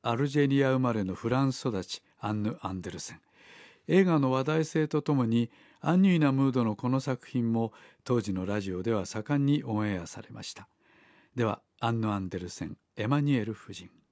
アルジェリア生まれのフランス育ちアンヌ・アンデルセン。映画の話題性とともにアンニュイなムードのこの作品も当時のラジオでは盛んにオンエアされました。ではアンヌ・アンデルセン、エマニュエル夫人。